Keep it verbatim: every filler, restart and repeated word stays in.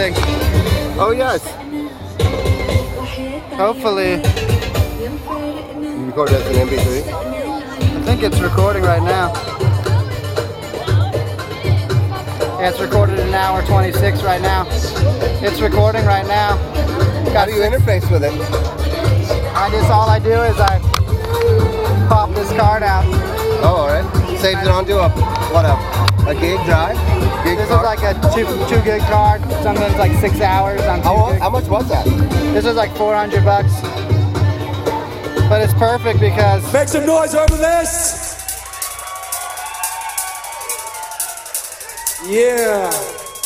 amazing. Oh yes. Hopefully. You recorded as an M P three? I think it's recording right now. Yeah, it's recorded in an hour twenty-six right now. It's recording right now. How do you interface with it? I just, all I do is I pop this card out. Oh, alright. Saves it onto a, what, a, a gig drive? Gig This card? is like a two, two gig card. Sometimes like six hours on two How, gig. how much was that? This is like four hundred bucks. But it's perfect because Make some noise over this! Yeah.